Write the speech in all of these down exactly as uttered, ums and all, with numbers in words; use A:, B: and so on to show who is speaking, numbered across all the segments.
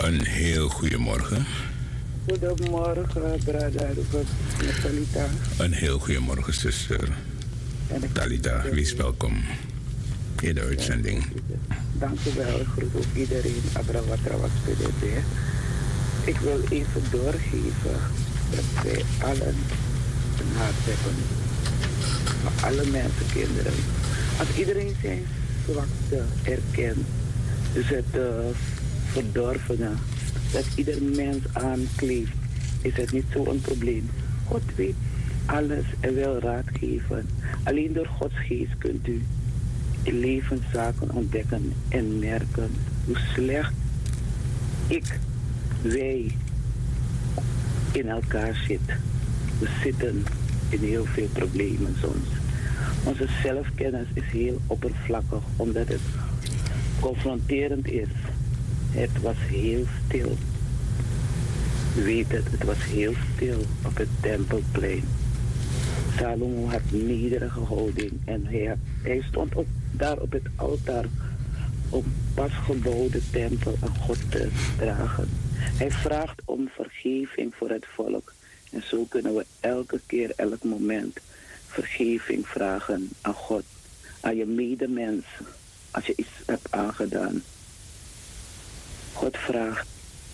A: Een heel goedemorgen.
B: Goedemorgen, brada Natalita.
A: Een heel goedemorgen, zuster Talita. Wees welkom in de uitzending.
B: Dank u wel. Ik groet ook iedereen. Abrawatra was P D B. Ik wil even doorgeven dat wij allen een hart hebben. Maar alle mensen, kinderen. Als iedereen zijn zwakte erkent, dus het uh, verdorvene, dat ieder mens aankleeft, is het niet zo'n probleem. God weet alles en wil raad geven. Alleen door Gods geest kunt u in levenszaken ontdekken en merken hoe slecht ik, wij in elkaar zitten. We zitten in heel veel problemen soms. Onze zelfkennis is heel oppervlakkig omdat het confronterend is. Het was heel stil. U weet het, het was heel stil op het tempelplein. Salomo had nederige houding en hij, hij stond op, daar op het altaar om pas gebouwde tempel aan God te dragen. Hij vraagt om vergeving voor het volk. En zo kunnen we elke keer, elk moment vergeving vragen aan God, aan je medemens, als je iets hebt aangedaan. God vraagt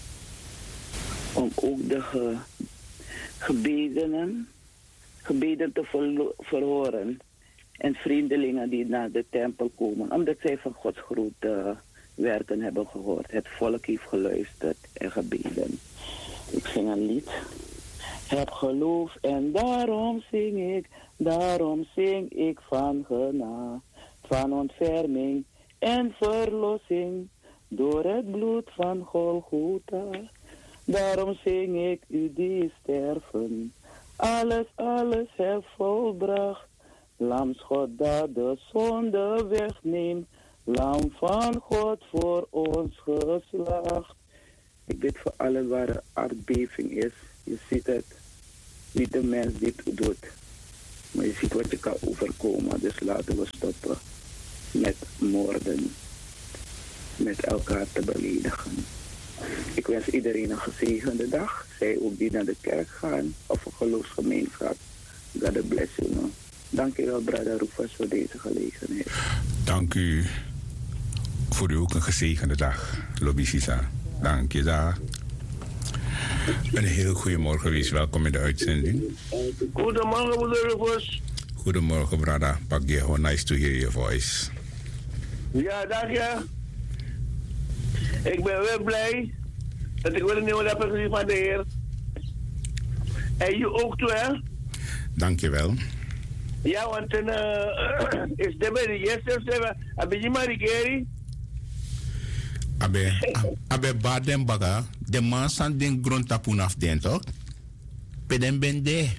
B: om ook de ge, gebedenen, gebeden te verlo- verhoren en vreemdelingen die naar de tempel komen, omdat zij van Gods grote werken hebben gehoord. Het volk heeft geluisterd en gebeden. Ik zing een lied. Heb geloof en daarom zing ik, daarom zing ik van genade, van ontferming en verlossing door het bloed van Golgotha. Daarom zing ik u die sterven, alles, alles heb volbracht. Lamsgod dat de zonde wegneemt, lam van God voor ons geslacht. Ik bid voor allen waar er aardbeving is. Je ziet het, niet de mens dit doet. Maar je ziet wat je kan overkomen. Dus laten we stoppen met moorden. Met elkaar te beledigen. Ik wens iedereen een gezegende dag. Zij ook die naar de kerk gaan of een geloofsgemeenschap. God bless you. Man. Dank u wel, brother Rufus, voor deze gelegenheid.
A: Dank u voor u ook een gezegende dag, Lobby Sisa. Dank je daar. Een heel goedemorgen, wees welkom in de uitzending.
C: Goedemorgen, broeder Rufus.
A: Goedemorgen, brada. Paggeho, nice to hear your voice.
C: Ja, dank je. Ik ben weer blij dat ik weer een nieuwe heb gezien van de Heer. En je ook toe, hè?
A: Dank je wel.
C: Ja, want uh, is de bij de eerste, heb je maar die keer?
A: Abe, abe baden baga, de man san den grond tapun af den toch? Peden ben de.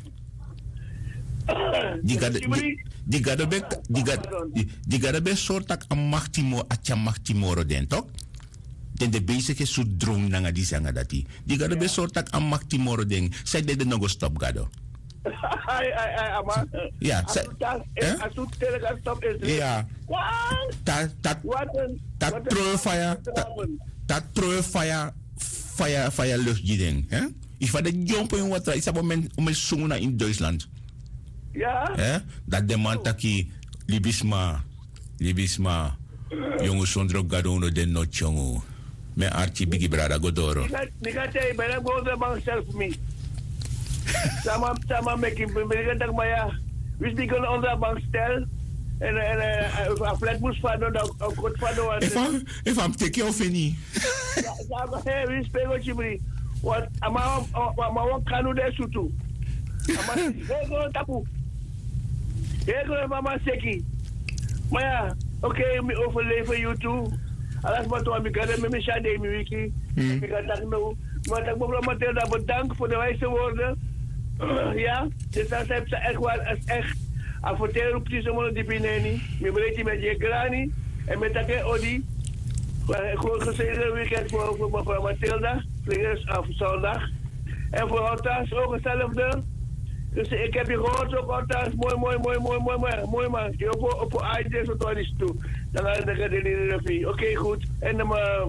A: Die gada die gada be die gada die gada be soortak a machtimo a machtimoro den toch? Den de bezige su drong nanga di sanga dati. Die gada be soortak a machtimoro den. Say de no go stop gado.
C: Ai ai ai ama.
A: Ja,
C: say. As tu tele stop is.
A: Ja. Dat dat dat troe fire dat troe fire fire fire lucht ding, hè? Ik van de jump in water is op moment om sunguna in Duitsland.
C: Ja.
A: Hè? Dat de man taki libisma libisma jongen zonder gadono de not jongen. Me archi bigi brada godoro.
C: Ik ga je bij hem gewoon de bank zelf me. Sama sama making me dat maar ja. We spreken onze bank stel. En een flat moest van doen, een goed van doen.
A: If I'm, if I'm taking off any.
C: Ja, maar hé, wie speelt wat je bedoelt? Want, maar wat kan u daar zo toe? Maar, heel gewoon tapu. Heel gewoon mama seki. Maar ja, oké, ik overleven je toe. Alles maar toe, ik ga er met mijn schade in mijn wiki. Ik ga dat nou. Maar ik moet Mathilda bedanken voor de wijze woorden. Ja, dus dat heeft ze echt wel, echt. A vertellen op die zomer die binnen me breed met je grani en met dat odi. Gewoon gezegd weekend voor voor mevrouw Mathilda, vliegers af zondag. En voor althans ook hetzelfde. Dus ik heb je gehoord ook althans mooi mooi mooi mooi mooi mooi mooi man. Je op op I D zo door is toe. Dan ga ik de revie. Oké goed. En dan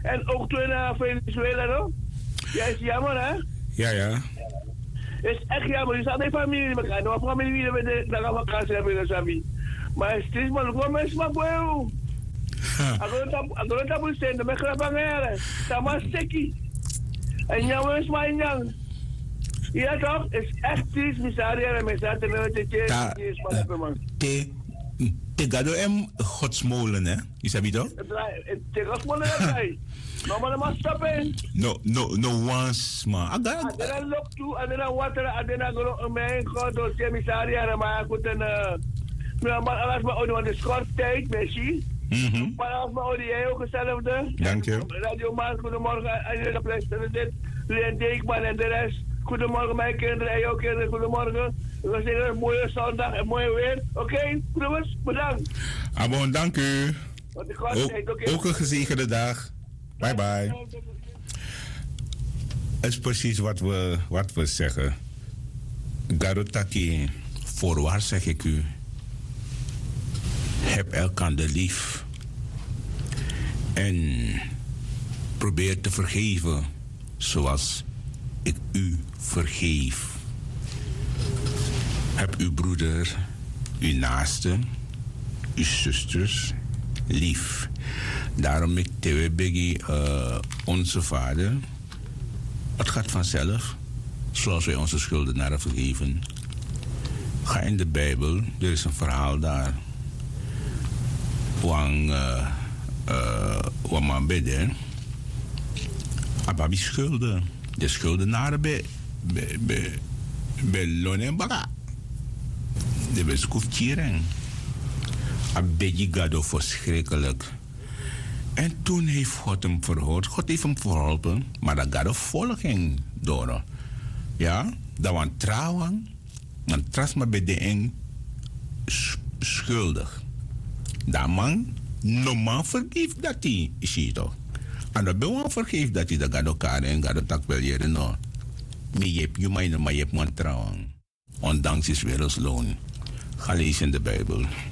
C: En ook toen naar Venezuela, no? Ja, is jammer, hè?
A: Ja, ja.
C: Het is echt jammer. Je staat in familie met elkaar. Nou, familie wie we naar vakantie hebben in de Sabi. Maar het is maar gewoon mensen maar boeien. Agora tá buscando, mas que bangeira. Tá mais sequi. En jou is maar jong. Ja toch? Het is echt iets misaria en misaria met de tje.
A: Te te gado em godsmolen, hè? Is dat toch?
C: Te godsmolen hè? No maar maar stoppen.
A: No no no once man. Aga.
C: Adena look to adena water adena go mijn god door de misaria maar goed en maar alles maar onder de schort tijd, Messi.
A: Mhm.
C: Maar als maar die heel gezelfde.
A: Dank je.
C: Radio Maas, goedemorgen aan jullie president, Leen Deekman en de rest. Goedemorgen mijn kinderen en jouw kinderen, goedemorgen. We zeggen een mooie zondag en mooi weer. Oké, okay, broers, bedankt.
A: Abon, dank u.
C: Wat de gast
A: ook,
C: okay.
A: ook een gezegende dag. Bye bye. Dat is precies wat we, wat we zeggen. Garotaki, voorwaar zeg ik u. Heb elkander lief. En probeer te vergeven zoals ik u vergeef. Heb uw broeder, uw naaste, uw zusters lief. Daarom ik te begi uh, onze Vader. Het gaat vanzelf, zoals wij onze schuldenaren vergeven. Ga in de Bijbel, er is een verhaal daar. Wang uh, uh, waman bede. Ababi schulden. De schuldenaren bij bij bij bij lonen baga. De beskoeftieren. Abegi gado verschrikkelijk. En toen heeft God hem verhoord. God heeft hem verholpen. Maar dat gado volging door. Ja, dat was trouwen. Want tras maar bij de eng schuldig. Dat man, normaal vergeeft dat hij, is hij toch? En dat ben je vergeeft dat hij dat gaat elkaar en gaat het ook wel jaren, no. Maar je hebt je maar je hebt man trouwen. Ondanks is wereldloon. Ga lezen in de Bijbel.